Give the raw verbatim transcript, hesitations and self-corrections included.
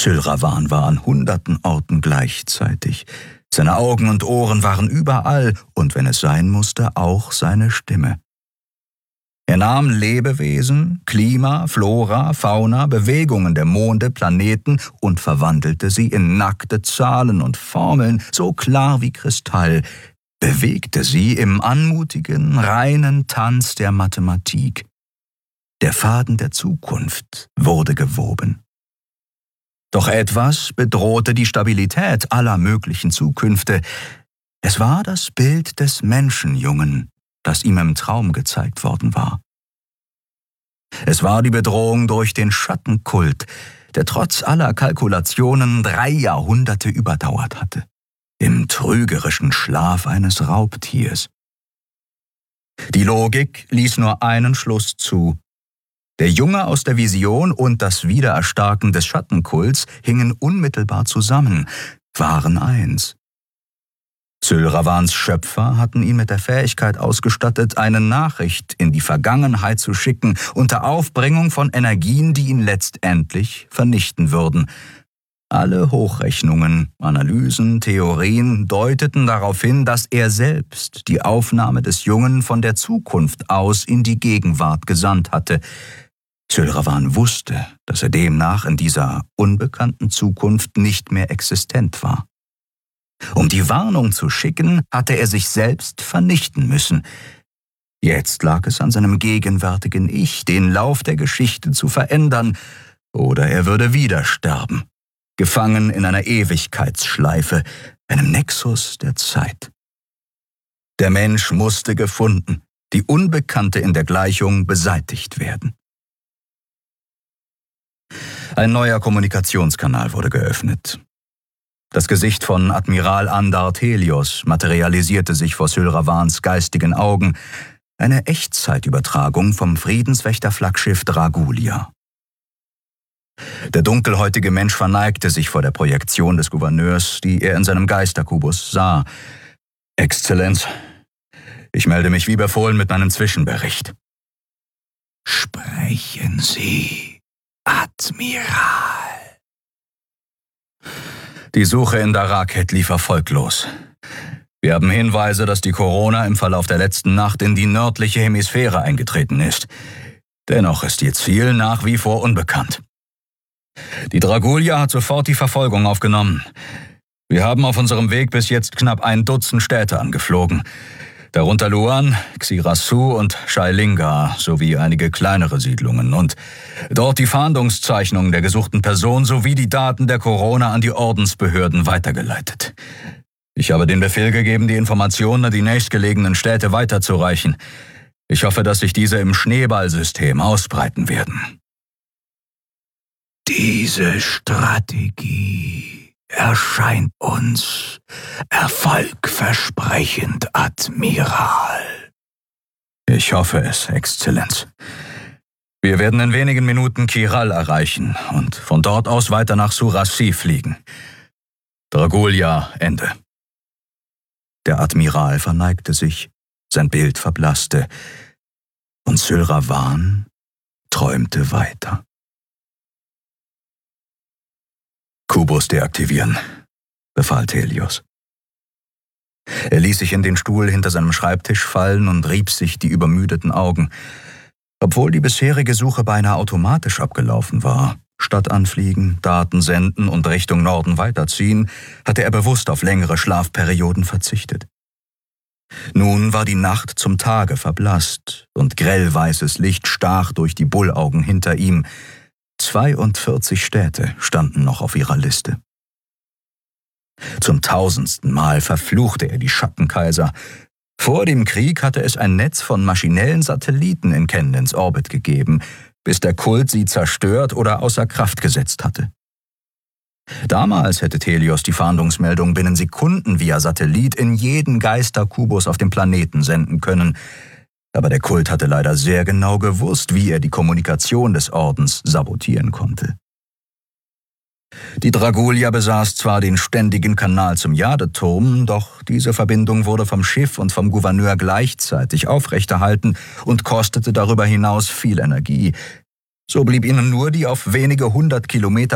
Sylrawan war an hunderten Orten gleichzeitig. Seine Augen und Ohren waren überall und, wenn es sein musste, auch seine Stimme. Er nahm Lebewesen, Klima, Flora, Fauna, Bewegungen der Monde, Planeten und verwandelte sie in nackte Zahlen und Formeln, so klar wie Kristall, bewegte sie im anmutigen, reinen Tanz der Mathematik. Der Faden der Zukunft wurde gewoben. Doch etwas bedrohte die Stabilität aller möglichen Zukünfte. Es war das Bild des Menschenjungen, das ihm im Traum gezeigt worden war. Es war die Bedrohung durch den Schattenkult, der trotz aller Kalkulationen drei Jahrhunderte überdauert hatte, im trügerischen Schlaf eines Raubtiers. Die Logik ließ nur einen Schluss zu. Der Junge aus der Vision und das Wiedererstarken des Schattenkults hingen unmittelbar zusammen, waren eins. Sylrawans Schöpfer hatten ihn mit der Fähigkeit ausgestattet, eine Nachricht in die Vergangenheit zu schicken, unter Aufbringung von Energien, die ihn letztendlich vernichten würden. Alle Hochrechnungen, Analysen, Theorien deuteten darauf hin, dass er selbst die Aufnahme des Jungen von der Zukunft aus in die Gegenwart gesandt hatte. Sylrawan wusste, dass er demnach in dieser unbekannten Zukunft nicht mehr existent war. Um die Warnung zu schicken, hatte er sich selbst vernichten müssen. Jetzt lag es an seinem gegenwärtigen Ich, den Lauf der Geschichte zu verändern, oder er würde wieder sterben, gefangen in einer Ewigkeitsschleife, einem Nexus der Zeit. Der Mensch musste gefunden, die Unbekannte in der Gleichung beseitigt werden. Ein neuer Kommunikationskanal wurde geöffnet. Das Gesicht von Admiral Andar Thelios materialisierte sich vor Sylrawans geistigen Augen, eine Echtzeitübertragung vom Friedenswächter-Flaggschiff Dragulia. Der dunkelhäutige Mensch verneigte sich vor der Projektion des Gouverneurs, die er in seinem Geisterkubus sah. »Exzellenz, ich melde mich wie befohlen mit meinem Zwischenbericht.« »Sprechen Sie, Admiral.« Die Suche in Daraket lief erfolglos. Wir haben Hinweise, dass die Corona im Verlauf der letzten Nacht in die nördliche Hemisphäre eingetreten ist. Dennoch ist ihr Ziel nach wie vor unbekannt. Die Dragulia hat sofort die Verfolgung aufgenommen. Wir haben auf unserem Weg bis jetzt knapp ein Dutzend Städte angeflogen, darunter Luan, Xirasu und Shailinga sowie einige kleinere Siedlungen und dort die Fahndungszeichnungen der gesuchten Person sowie die Daten der Corona an die Ordensbehörden weitergeleitet. Ich habe den Befehl gegeben, die Informationen an die nächstgelegenen Städte weiterzureichen. Ich hoffe, dass sich diese im Schneeballsystem ausbreiten werden. Diese Strategie erscheint uns erfolgversprechend, Admiral. Ich hoffe es, Exzellenz. Wir werden in wenigen Minuten Kiral erreichen und von dort aus weiter nach Surassi fliegen. Dragulia, Ende. Der Admiral verneigte sich, sein Bild verblasste und Sylrawan träumte weiter. Kubus deaktivieren, befahl Thelios. Er ließ sich in den Stuhl hinter seinem Schreibtisch fallen und rieb sich die übermüdeten Augen. Obwohl die bisherige Suche beinahe automatisch abgelaufen war, statt anfliegen, Daten senden und Richtung Norden weiterziehen, hatte er bewusst auf längere Schlafperioden verzichtet. Nun war die Nacht zum Tage verblasst und grellweißes Licht stach durch die Bullaugen hinter ihm. zweiundvierzig Städte standen noch auf ihrer Liste. Zum tausendsten Mal verfluchte er die Schattenkaiser. Vor dem Krieg hatte es ein Netz von maschinellen Satelliten in Kendens Orbit gegeben, bis der Kult sie zerstört oder außer Kraft gesetzt hatte. Damals hätte Thelios die Fahndungsmeldung binnen Sekunden via Satellit in jeden Geisterkubus auf dem Planeten senden können, aber der Kult hatte leider sehr genau gewusst, wie er die Kommunikation des Ordens sabotieren konnte. Die Dragulia besaß zwar den ständigen Kanal zum Jadeturm, doch diese Verbindung wurde vom Schiff und vom Gouverneur gleichzeitig aufrechterhalten und kostete darüber hinaus viel Energie. So blieb ihnen nur die auf wenige hundert Kilometer